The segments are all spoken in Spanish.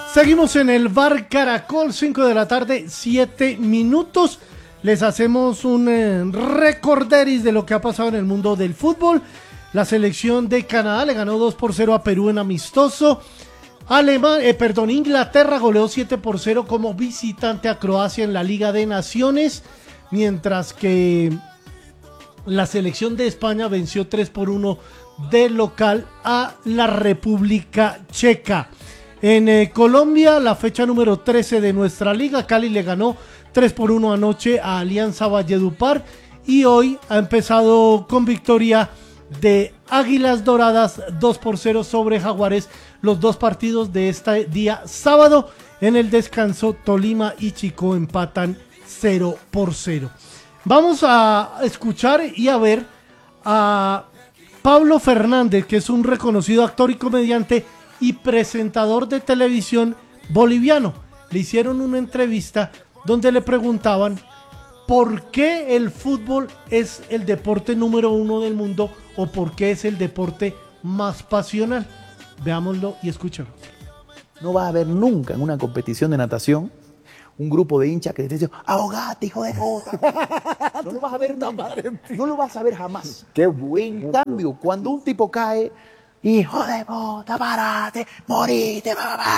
Seguimos en el Bar Caracol, 5 de la tarde, 7 minutos. Les hacemos un recorderis de lo que ha pasado en el mundo del fútbol. La selección de Canadá le ganó 2-0 a Perú en amistoso. Inglaterra goleó 7-0 como visitante a Croacia en la Liga de Naciones. Mientras que la selección de España venció 3-1 de local a la República Checa. En Colombia, la fecha número 13 de nuestra liga, Cali le ganó 3-1 anoche a Alianza Valledupar y hoy ha empezado con victoria de Águilas Doradas 2-0 sobre Jaguares, los dos partidos de este día sábado. En el descanso, Tolima y Chico empatan 0-0. Vamos a escuchar y a ver a Pablo Fernández, que es un reconocido actor y comediante y presentador de televisión boliviano. Le hicieron una entrevista donde le preguntaban por qué el fútbol es el deporte número 1 del mundo o por qué es el deporte más pasional. Veámoslo y escuchémoslo. No va a haber nunca en una competición de natación un grupo de hinchas que te dicen, ahogate, hijo de puta. No lo vas a ver nunca. No lo vas a ver jamás. Qué bueno. En cambio, cuando un tipo cae, hijo de puta, parate, morite,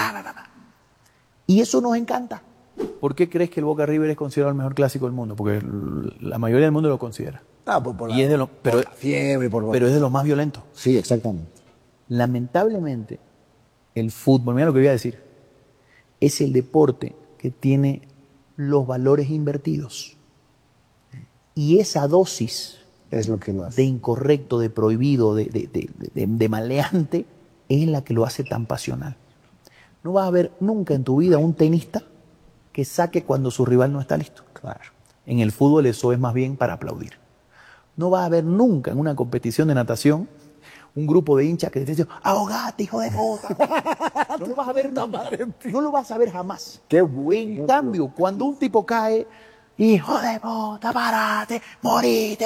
y eso nos encanta. ¿Por qué crees que el Boca River es considerado el mejor clásico del mundo? Porque la mayoría del mundo lo considera. Por y es de por la fiebre, pero es de los más violentos. Sí, exactamente. Lamentablemente, el fútbol, mira lo que voy a decir, es el deporte que tiene los valores invertidos. Y esa dosis es lo que lo hace. De incorrecto, de prohibido, de maleante, es la que lo hace tan pasional. No vas a ver nunca en tu vida un tenista que saque cuando su rival no está listo. Claro. En el fútbol eso es más bien para aplaudir. No vas a ver nunca en una competición de natación un grupo de hinchas que te dicen, ahogate, hijo de puta. No lo vas a ver nunca. No lo vas a ver jamás. Qué bueno. En cambio, cuando un tipo cae, hijo de puta, parate, morite,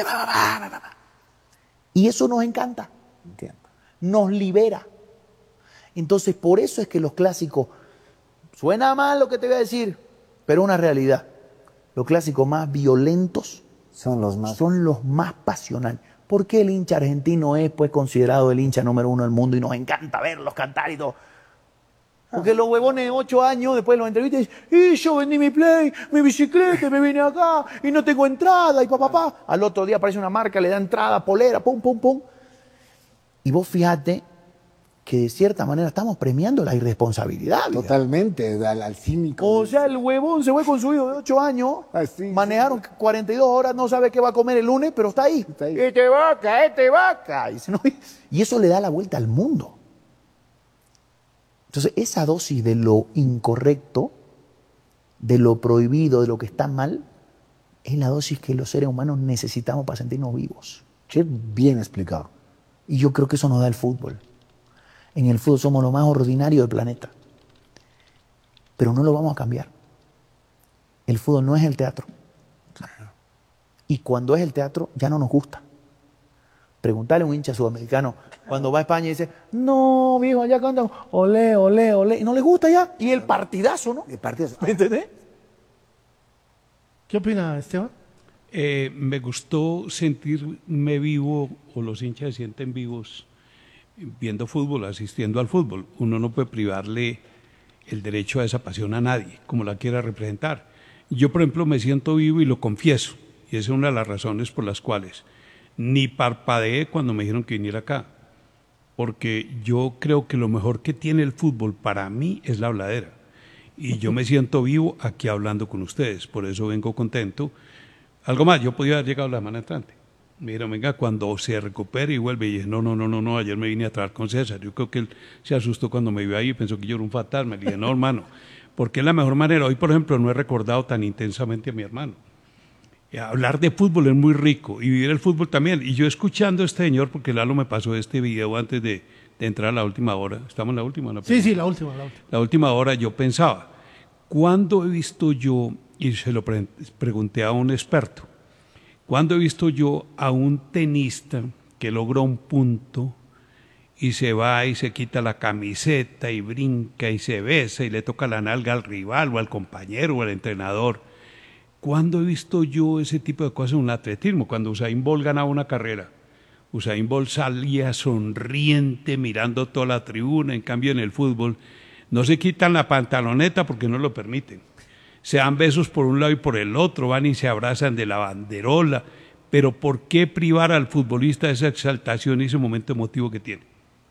y eso nos encanta. Entiendo. Nos libera. Entonces, por eso es que los clásicos, suena mal lo que te voy a decir, pero es una realidad. Los clásicos más violentos son los más pasionales. ¿Por qué el hincha argentino es pues considerado el hincha número 1 del mundo y nos encanta verlos cantar y todo? Porque los huevones de 8 años, después de los entrevistas, dicen, y yo vendí mi play, mi bicicleta, me vine acá, y no tengo entrada, y papá. Al otro día aparece una marca, le da entrada, polera, pum, pum, pum. Y vos fíjate que de cierta manera estamos premiando la irresponsabilidad. Totalmente, al cínico. O sea, el huevón se fue con su hijo de 8 años, manejaron 42 horas, no sabe qué va a comer el lunes, pero está ahí. Está ahí. Este vaca. Y eso le da la vuelta al mundo. Entonces, esa dosis de lo incorrecto, de lo prohibido, de lo que está mal, es la dosis que los seres humanos necesitamos para sentirnos vivos. Qué bien explicado. Y yo creo que eso nos da el fútbol. En el fútbol somos lo más ordinario del planeta. Pero no lo vamos a cambiar. El fútbol no es el teatro. Y cuando es el teatro, ya no nos gusta. Preguntale a un hincha sudamericano cuando va a España y dice, no, viejo, allá cantan, olé, olé, olé. Y no les gusta ya. Y el partidazo, ¿no? El partidazo. ¿Me entendés? ¿Qué opina Esteban? Me gustó sentirme vivo, o los hinchas se sienten vivos viendo fútbol, asistiendo al fútbol. Uno no puede privarle el derecho a esa pasión a nadie, como la quiera representar. Yo, por ejemplo, me siento vivo y lo confieso, y esa es una de las razones por las cuales ni parpadeé cuando me dijeron que viniera acá, porque yo creo que lo mejor que tiene el fútbol para mí es la habladera, y yo me siento vivo aquí hablando con ustedes, por eso vengo contento. Algo más, yo podía haber llegado la semana entrante. Me dijeron, venga, cuando se recupere y vuelve. Y dije, no, ayer me vine a trabajar con César. Yo creo que él se asustó cuando me vio ahí y pensó que yo era un fantasma. Le dije, no, hermano, porque es la mejor manera. Hoy, por ejemplo, no he recordado tan intensamente a mi hermano. Hablar de fútbol es muy rico y vivir el fútbol también. Y yo escuchando a este señor, porque Lalo me pasó este video antes de entrar a la última hora. ¿Estamos en la última? ¿No? Sí, la última. La última hora yo pensaba, ¿cuándo he visto yo, y se lo pregunté a un experto, ¿cuándo he visto yo a un tenista que logra un punto y se va y se quita la camiseta y brinca y se besa y le toca la nalga al rival o al compañero o al entrenador. ¿Cuándo he visto yo ese tipo de cosas en un atletismo? Cuando Usain Bolt ganaba una carrera. Usain Bolt salía sonriente mirando toda la tribuna, en cambio en el fútbol no se quitan la pantaloneta porque no lo permiten. Se dan besos por un lado y por el otro, van y se abrazan de la banderola. Pero ¿por qué privar al futbolista de esa exaltación y ese momento emotivo que tiene?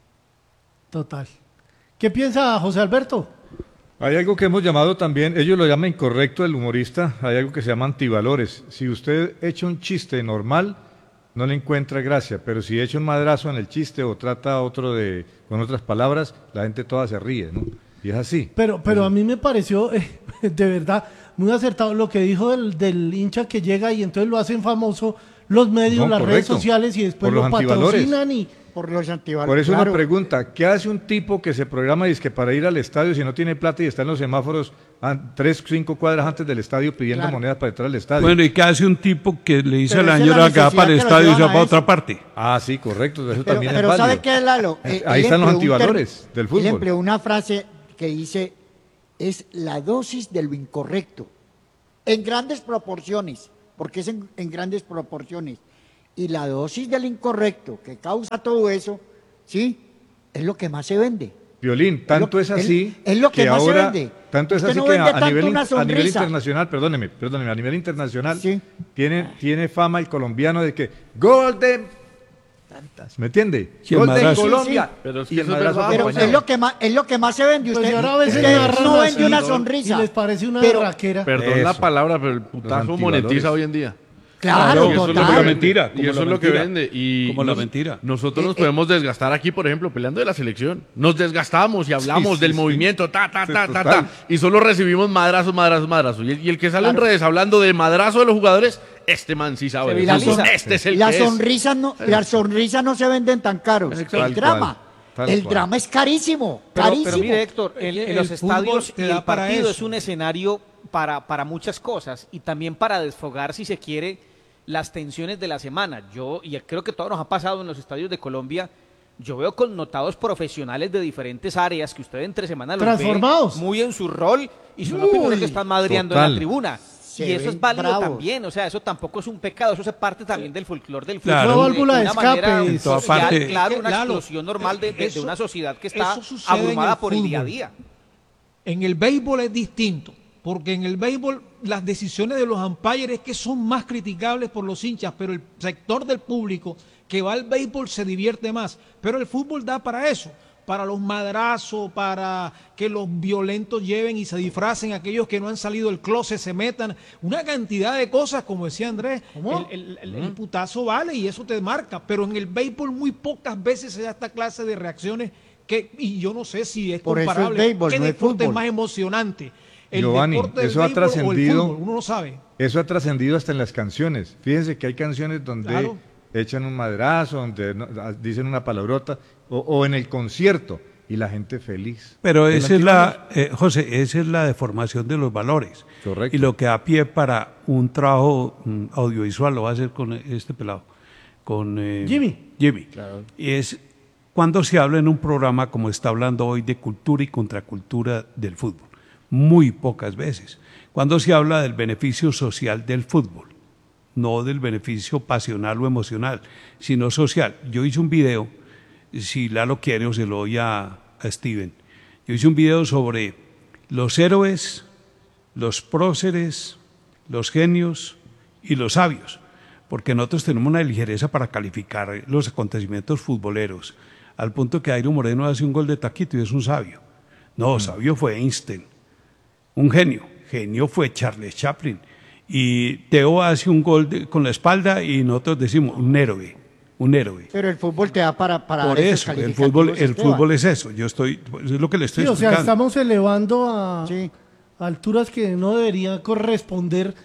Total. ¿Qué piensa José Alberto? Hay algo que hemos llamado también, ellos lo llaman incorrecto el humorista, hay algo que se llama antivalores. Si usted echa un chiste normal, no le encuentra gracia, pero si echa un madrazo en el chiste o trata a otro con otras palabras, la gente toda se ríe, ¿no? Y es así. Pero a mí me pareció, de verdad, muy acertado lo que dijo del hincha que llega y entonces lo hacen famoso los medios, No, las redes correcto. sociales y después Por los lo patrocinan antivalores. Por los antivalores. Por eso claro. uno pregunta, ¿qué hace un tipo que se programa dizque para ir al estadio si no tiene plata y está en los semáforos 3, 5 cuadras antes del estadio pidiendo Claro. monedas para entrar al estadio? Bueno, ¿y qué hace un tipo que le dice Pero a la esa es la señora que va para el necesidad que estadio y lo se va llevan a para otra eso. parte? Ah, sí, correcto, eso Pero, también pero es válido. ¿sabe qué es, Lalo? Ahí están los antivalores del Él fútbol. empleó una frase que dice, es la dosis de lo incorrecto, en grandes proporciones, porque es en grandes proporciones. Y la dosis del incorrecto que causa todo eso, ¿sí? Es lo que más se vende. Violín, tanto es así es lo que más se ahora, vende. tanto es Usted así no que vende a tanto nivel, una a nivel sonrisa. internacional, perdóneme, a nivel internacional, Sí. tiene fama el colombiano de que gol de tantas, ¿me entiende? Sí, el Gol de madrazo. Colombia. Sí, sí. Pero es que Y el eso es madrazo verdad, Pero acompañado. es lo que más se vende. Pues Usted, ahora a veces usted narran no así, vende una ¿no? sonrisa. Y les parece una Pero- raquera. Perdón Eso. la palabra, pero el Los putazo antivalores. monetiza hoy en día. Claro, Y eso es lo total. que la vende. mentira, Y como eso la es lo que mentira. vende. Y Como la mentira. Nosotros nos podemos desgastar aquí, por ejemplo, peleando de la selección. Nos desgastamos y hablamos Sí, del sí. movimiento, Sí, total. y solo recibimos madrazos, madrazos, madrazos. Y el que sale en Claro. redes hablando de madrazo de los jugadores, este man sí sabe. Se de viraliza. fútbol. Este es el Las que es. sonrisas no se venden tan caros. Tal El drama. cual, tal El cual. drama es carísimo. Pero Carísimo. mire, Héctor, en El los fútbol estadios te y da el para partido eso. es un escenario para muchas cosas y también para desfogar, si se quiere, las tensiones de la semana. Y creo que todo nos ha pasado en los estadios de Colombia. Yo veo connotados profesionales de diferentes áreas que usted entre semana los Transformados. ve muy en su rol y son los primeros que están madreando en total. la tribuna. Se Y eso ven es válido bravos. también, o sea, eso tampoco es un pecado, eso es parte también del folclore del fútbol. Claro. Fue válvula de una escape. manera En toda social, parte. claro, una Lalo, explosión normal de eso- una sociedad que está eso sucede en abrumada el por el día a fútbol. día. En el béisbol es distinto, porque en el béisbol las decisiones de los umpires es que son más criticables por los hinchas, pero el sector del público que va al béisbol se divierte más. Pero el fútbol da para eso, para los madrazos, para que los violentos lleven y se disfracen, aquellos que no han salido del closet se metan, una cantidad de cosas, como decía Andrés, ¿Cómo? el putazo vale y eso te marca, pero en el béisbol muy pocas veces se da esta clase de reacciones y yo no sé si es Por eso es comparable. béisbol, ¿Qué no es deporte es fútbol? más emocionante? ¿El Giovanni, deporte del eso ha béisbol o el trascendido. fútbol? Uno no sabe. Eso ha trascendido hasta en las canciones. Fíjense que hay canciones donde Claro. echan un madrazo, donde dicen una palabrota, o en el concierto, y la gente feliz. Pero El esa es antivalor. José, esa es la deformación de los valores. Correcto. Y lo que da pie para un trabajo audiovisual lo va a hacer con este pelado, con Jimmy. Jimmy. Y es cuando se habla en un programa como está hablando hoy de cultura y contracultura del fútbol. Muy pocas veces. Cuando se habla del beneficio social del fútbol, no del beneficio pasional o emocional, sino social. Yo hice un video, si Lalo quiere o se lo doy a Steven, yo hice un video sobre los héroes, los próceres, los genios y los sabios, porque nosotros tenemos una ligereza para calificar los acontecimientos futboleros, al punto que Jairo Moreno hace un gol de taquito y es un sabio. No, sabio fue Einstein, un genio. Genio fue Charles Chaplin. Y Teo hace un gol con la espalda y nosotros decimos un héroe, un héroe. Pero el fútbol te da para Por dar esos eso, el calificativos, fútbol Esteban. es eso. Yo estoy, es lo que le estoy Sí, o sea, explicando. estamos elevando a Sí. alturas que no deberían corresponder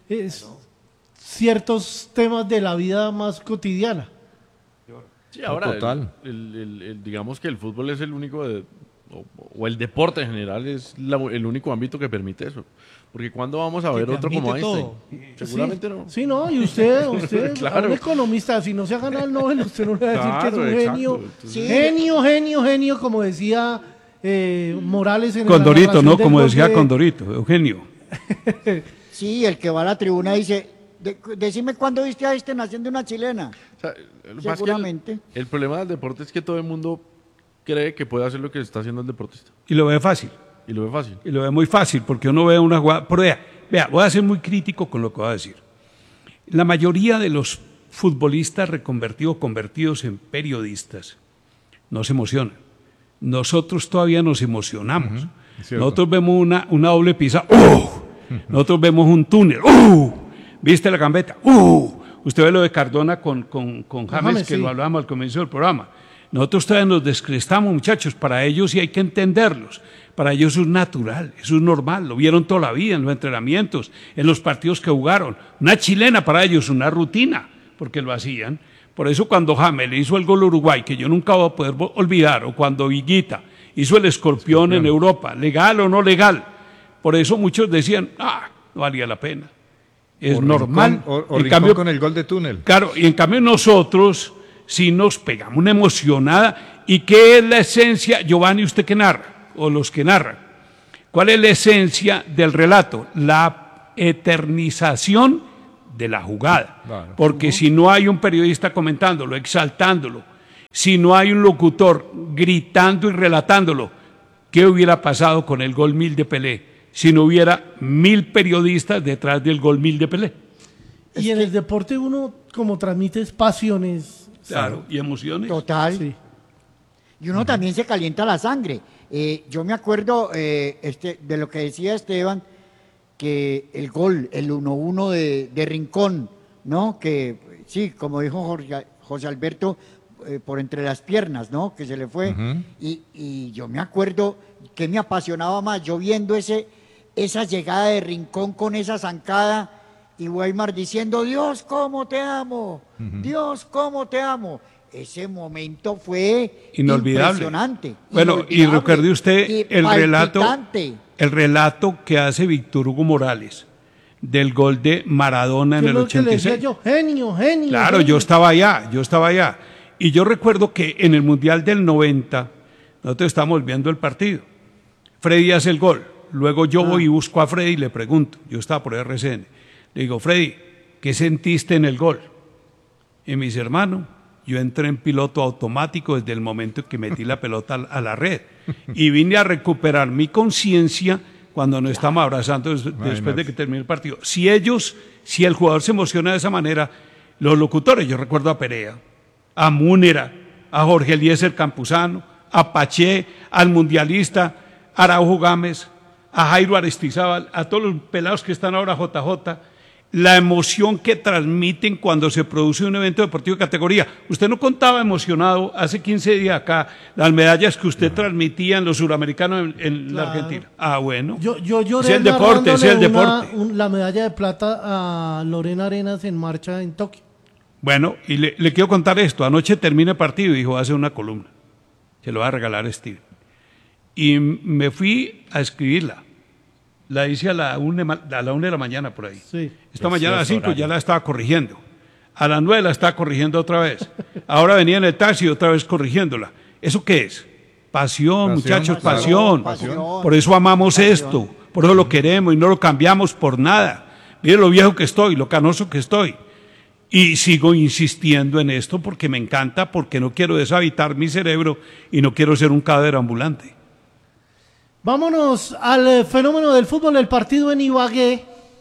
ciertos temas de la vida más cotidiana. Sí, ahora, Total. digamos que el fútbol es el único o el deporte en general es el único ámbito que permite eso. Porque ¿cuándo vamos a ver otro como Einstein? Seguramente no. Sí, no, y usted Claro. un economista, si no se ha ganado el Nobel, usted no le va a decir que es un Claro, genio. exacto. Sí. Genio, como decía Morales en Condorito, la narración ¿no? del Como gol decía de- Condorito, Eugenio. Sí, el que va a la tribuna dice, decime cuándo viste a este haciendo una chilena. O sea, lo que pasa es que Seguramente. el problema del deporte es que todo el mundo cree que puede hacer lo que está haciendo el deportista. Y lo ve fácil. Y lo ve fácil. Y lo ve muy fácil, porque uno ve una jugada. Pero vea, voy a ser muy crítico con lo que voy a decir. La mayoría de los futbolistas convertidos en periodistas no se emocionan. Nosotros todavía nos emocionamos. Nosotros vemos una doble pizza. Nosotros vemos un túnel. ¿Viste la gambeta? Usted ve lo de Cardona con James, que sí. lo hablábamos al comienzo del programa. Nosotros todavía nos descrestamos, muchachos. Para ellos sí hay que entenderlos. Para ellos eso es natural, eso es normal. Lo vieron toda la vida en los entrenamientos, en los partidos que jugaron. Una chilena para ellos, una rutina, porque lo hacían. Por eso cuando James le hizo el gol a Uruguay, que yo nunca voy a poder olvidar, o cuando Higuita hizo el escorpión en Europa, legal o no legal. Por eso muchos decían, no valía la pena. Es O normal. Rincón, o En Rincón cambio, con el gol de túnel. claro, y en cambio nosotros sí nos pegamos una emocionada. ¿Y qué es la esencia, Giovanni, usted que narra, o los que narran? ¿Cuál es la esencia del relato? La eternización de la jugada. Claro. Porque si no hay un periodista comentándolo, exaltándolo, si no hay un locutor gritando y relatándolo, ¿qué hubiera pasado con el gol 1000 de Pelé si no hubiera 1000 periodistas detrás del gol 1000 de Pelé? Y en el deporte uno como transmite pasiones. Claro, y emociones. Total. Sí. Y uno también se calienta la sangre. Yo me acuerdo de lo que decía Esteban, que el gol, el 1-1 de Rincón, ¿no? Que sí, como dijo José Alberto, por entre las piernas, ¿no? Que se le fue. Y yo me acuerdo que me apasionaba más, yo viendo esa llegada de Rincón con esa zancada y Weimar diciendo, Dios, cómo te amo, Dios, cómo te amo. Ese momento fue Inolvidable. impresionante. Bueno, y inolvidable, recuerde usted y el palpitante. relato que hace Víctor Hugo Morales del gol de Maradona en Que el es lo que le decía 86. yo, genio. Claro, genio. yo estaba allá. Y yo recuerdo que en el Mundial del 90, nosotros estábamos viendo el partido. Freddy hace el gol. Luego yo voy y busco a Freddy y le pregunto. Yo estaba por RCN. Le digo, Freddy, ¿qué sentiste en el gol? Y me dice, hermano, yo entré en piloto automático desde el momento en que metí la pelota a la red. Y vine a recuperar mi conciencia cuando nos estamos abrazando después de que termine el partido. Si el jugador se emociona de esa manera, los locutores, yo recuerdo a Perea, a Múnera, a Jorge Eliezer Campuzano, a Paché, al mundialista, a Araujo Gámez, a Jairo Aristizábal, a todos los pelados que están ahora JJ, la emoción que transmiten cuando se produce un evento deportivo de categoría. Usted no contaba emocionado hace 15 días acá las medallas que usted transmitía en los suramericanos en la Claro. Argentina. Bueno. Yo lloré Es el deporte, es el narrándole deporte. la medalla de plata a Lorena Arenas en marcha en Tokio. Bueno, y le quiero contar esto. Anoche termina el partido y dijo, hace una columna. Se lo va a regalar a Steve. Y me fui a escribirla. La hice a la 1 de la mañana por ahí. Sí. Esta mañana a las 5 horario. ya la estaba corrigiendo. A las 9 la estaba corrigiendo otra vez. Ahora venía en el taxi otra vez corrigiéndola. ¿Eso qué es? Pasión, muchachos, pasión. Por eso amamos esto. Por eso lo queremos y no lo cambiamos por nada. Mire lo viejo que estoy, lo canoso que estoy. Y sigo insistiendo en esto porque me encanta, porque no quiero deshabitar mi cerebro y no quiero ser un cadáver ambulante. Vámonos al fenómeno del fútbol, el partido en Ibagué.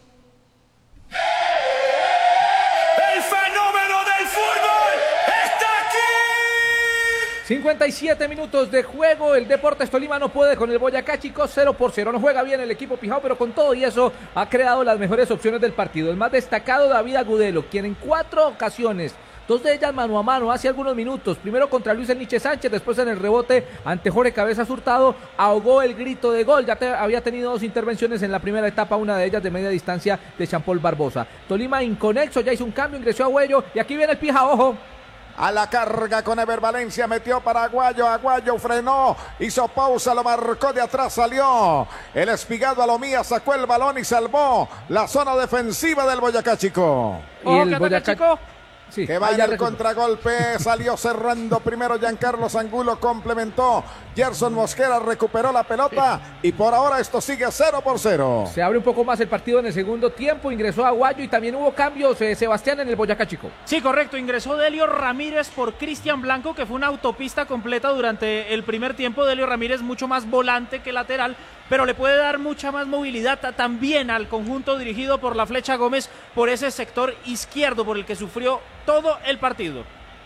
El fenómeno del fútbol está aquí. 57 minutos de juego, el Deportes Tolima no puede con el Boyacá, chicos, 0-0, no juega bien el equipo Pijao, pero con todo y eso ha creado las mejores opciones del partido. El más destacado, David Agudelo, quien en 4 ocasiones, 2 de ellas mano a mano, hace algunos minutos, primero contra Luis El Niche Sánchez, después en el rebote ante Jorge Cabezas Hurtado, ahogó el grito de gol. Había tenido 2 intervenciones en la primera etapa, una de ellas de media distancia de Jean Paul Barbosa. Tolima inconexo, ya hizo un cambio, ingresó a Huello y aquí viene el Pijao, ojo. A la carga con Ever Valencia, metió para Aguayo. Aguayo frenó, hizo pausa, lo marcó de atrás, salió. El Espigado Alomía sacó el balón y salvó la zona defensiva del Boyacá Chico. ¿Y el Boyacá Chico? Sí, que va en el contragolpe, salió cerrando primero Giancarlo Angulo, complementó, Gerson Mosquera recuperó la pelota y por ahora esto sigue 0-0. Se abre un poco más el partido en el segundo tiempo, ingresó Aguayo y también hubo cambios, Sebastián, en el Boyacá Chico. Sí, correcto, ingresó Delio Ramírez por Cristian Blanco, que fue una autopista completa durante el primer tiempo. Delio Ramírez mucho más volante que lateral, pero le puede dar mucha más movilidad también al conjunto dirigido por la Flecha Gómez por ese sector izquierdo por el que sufrió todo el partido.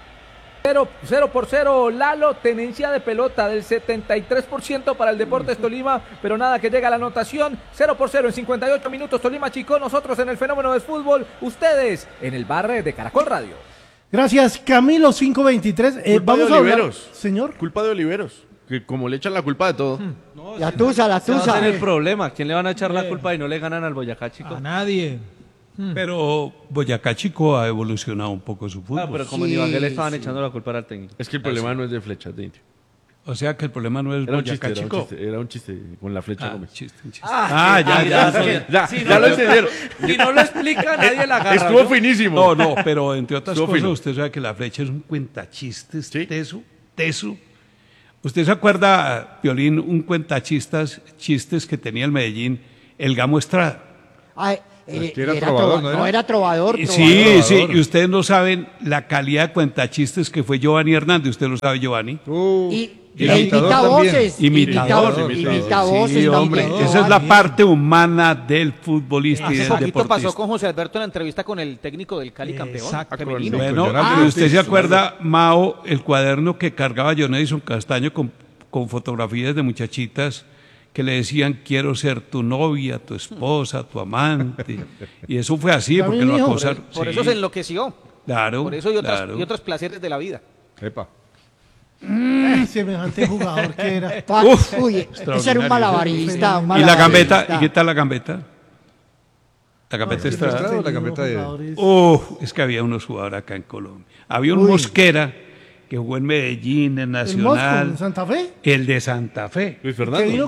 0-0, Lalo, tenencia de pelota del 73% para el Deportes Tolima, pero nada que llega a la anotación. 0-0 en 58 minutos, Tolima Chico, nosotros en el Fenómeno del Fútbol, ustedes en el bar de Caracol Radio. Gracias, Camilo 523. Vamos a hablar, señor. Culpa de Oliveros, que como le echan la culpa de todo. La tusa. Va a ser el problema. ¿Quién le van a echar la culpa y no le ganan al Boyacá Chico? A nadie. Pero Boyacá Chico ha evolucionado un poco su fútbol. Pero como en Ibagué le estaban echando la culpa al técnico. Es que el problema no es de Flechas de Indio. O sea que el problema no es Boyacá Chico. Era un chiste con la Flecha Gómez. Chiste. Ya lo entendieron. Si no lo explica, nadie la agarra. Estuvo finísimo. No, pero entre otras cosas, usted sabe que la Flecha es un cuentachistes teso. ¿Usted se acuerda, Piolín, un cuentachistes que tenía el Medellín, el Gamo Estrada? Era trovador, ¿no era trovador? Sí, y ustedes no saben la calidad de cuentachistes que fue Giovanni Hernández. ¿Usted lo sabe, Giovanni? Imita voces. Imitador. Sí, hombre, esa es la parte humana del futbolista y del deportista. Hace poquito pasó con José Alberto en la entrevista con el técnico del Cali campeón. Femenino. Bueno, usted se acuerda, Mao, el cuaderno que cargaba John Edison Castaño con fotografías de muchachitas que le decían, quiero ser tu novia, tu esposa, tu amante. Y eso fue así, porque lo acosaron. Por eso se enloqueció. Claro. Por eso y otros placeres de la vida. Epa. Semejante jugador que era. Uy, ese era un malabarista. ¿Y la gambeta? ¿Y qué tal la gambeta? La gambeta está. La gambeta de... es que había unos jugadores acá en Colombia. Había un Mosquera que jugó en Medellín, en Nacional. ¿En Santa Fe? El de Santa Fe. Luis Fernando.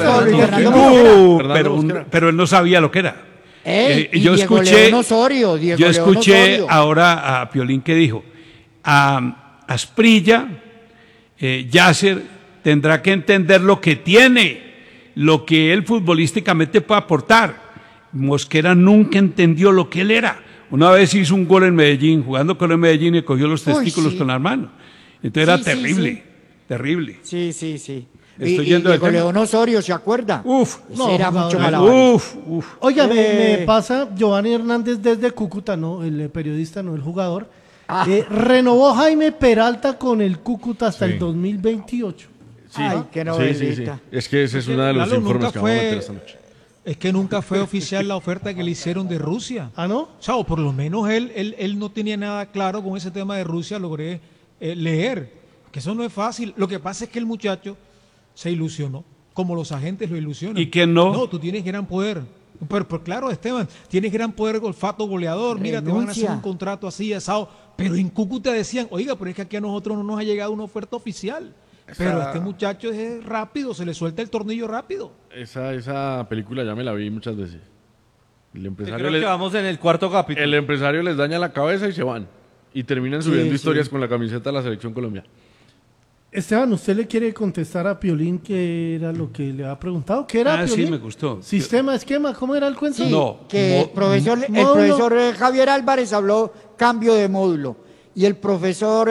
Pero él no sabía lo que era. Yo escuché ahora a Piolín que dijo, a Asprilla, Yasser tendrá que entender lo que tiene, lo que él futbolísticamente puede aportar. Mosquera nunca entendió lo que él era. Una vez hizo un gol en Medellín, jugando con el Medellín, y cogió los testículos con la mano. Entonces era terrible. Sí. Estoy y yendo Diego León Osorio, ¿se acuerda? Era mucho malabarista. Oiga, me pasa Giovanni Hernández desde Cúcuta, no, el periodista, no el jugador. Renovó Jaime Peralta con el Cúcuta hasta el 2028. Sí. Ay, qué novelita. Sí. Es que ese es uno de los informes que vamos a meter esta noche. Es que nunca fue oficial la oferta que le hicieron de Rusia. ¿Ah, no? O sea, o por lo menos él no tenía nada claro con ese tema de Rusia, logré leer, que eso no es fácil. Lo que pasa es que el muchacho se ilusionó, como los agentes lo ilusionan. ¿Y quién no? No, tú tienes gran poder. Pero claro, Esteban, tienes gran poder, olfato goleador, mira, te van a hacer un contrato así, asado. Pero en Cúcuta decían, oiga, pero es que aquí a nosotros no nos ha llegado una oferta oficial. Pero este muchacho es rápido, se le suelta el tornillo rápido. Esa película ya me la vi muchas veces. El empresario creo que vamos en el cuarto capítulo. El empresario les daña la cabeza y se van. Y terminan subiendo historias con la camiseta de la Selección Colombia. Esteban, ¿usted le quiere contestar a Piolín qué era lo que le ha preguntado? ¿Qué era, Piolín? Sí, me gustó. ¿Sistema, esquema? ¿Cómo era el cuento? Sí, que el profesor Javier Álvarez habló cambio de módulo. Y el profesor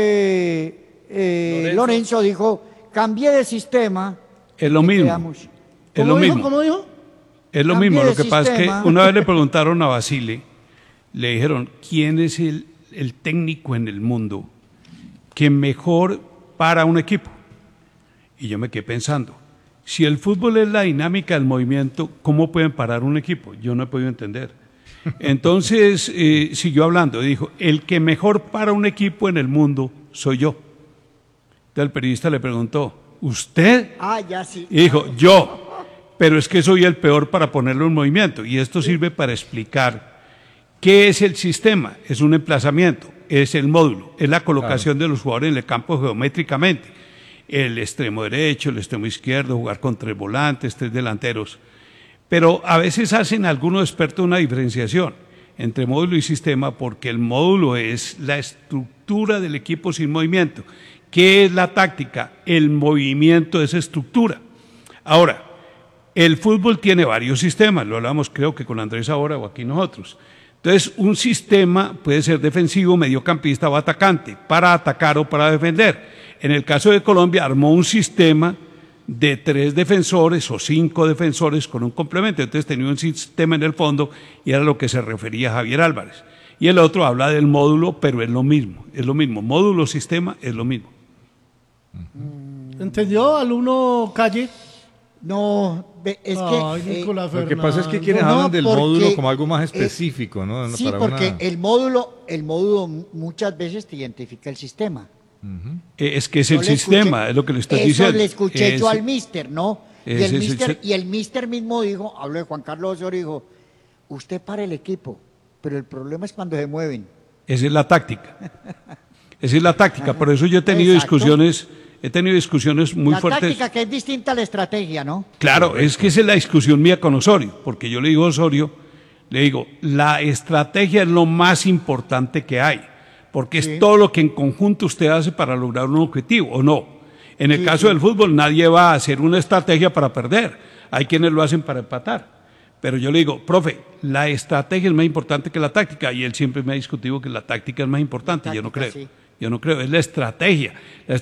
Lorenzo dijo, cambié de sistema. Es lo mismo. ¿Cómo dijo? Es lo mismo. Lo que pasa es que una vez le preguntaron a Basile, le dijeron, ¿quién es el técnico en el mundo que mejor para un equipo? Y yo me quedé pensando, si el fútbol es la dinámica del movimiento, ¿cómo pueden parar un equipo? Yo no he podido entender. Entonces siguió hablando y dijo, el que mejor para un equipo en el mundo soy yo. Entonces el periodista le preguntó, ¿usted? Ya sí. Y dijo, yo, pero es que soy el peor para ponerlo en movimiento. Y esto sirve para explicar qué es el sistema. Es un emplazamiento. es el módulo, es la colocación de los jugadores en el campo geométricamente. El extremo derecho, el extremo izquierdo, jugar con 3 volantes, 3 delanteros. Pero a veces hacen algunos expertos una diferenciación entre módulo y sistema, porque el módulo es la estructura del equipo sin movimiento. ¿Qué es la táctica? El movimiento de esa estructura. Ahora, el fútbol tiene varios sistemas, lo hablamos creo que con Andrés ahora o aquí nosotros. Entonces, un sistema puede ser defensivo, mediocampista o atacante, para atacar o para defender. En el caso de Colombia, armó un sistema de 3 defensores o 5 defensores con un complemento. Entonces tenía un sistema en el fondo y era lo que se refería a Javier Álvarez. Y el otro habla del módulo, pero es lo mismo. Módulo, sistema, es lo mismo. ¿Entendió, alumno Calle? No, es que... Nicolás lo que Fernando. pasa es que quienes hablan del módulo como algo más específico, ¿no? Sí, Para porque una- el módulo muchas veces te identifica el sistema. Es que es el Yo le sistema, escuché- es lo que le estoy eso diciendo. le escuché yo Ese- al mister, ¿no? Y ese es el el mister mismo dijo, habló de Juan Carlos Osorio, dijo, usted para el equipo, pero el problema es cuando se mueven. Esa es la táctica. Esa es la táctica. Por eso yo he tenido Exacto. discusiones muy la fuertes. táctica que es distinta a la estrategia, ¿no? Claro, es que esa es la discusión mía con Osorio, porque yo le digo a Osorio, le digo, la estrategia es lo más importante que hay, porque es todo lo que en conjunto usted hace para lograr un objetivo, ¿o no? En el caso del fútbol, nadie va a hacer una estrategia para perder, hay quienes lo hacen para empatar. Pero yo le digo, profe, la estrategia es más importante que la táctica, y él siempre me ha discutido que la táctica es más importante, yo no creo. sí. Yo no creo, es la estrategia.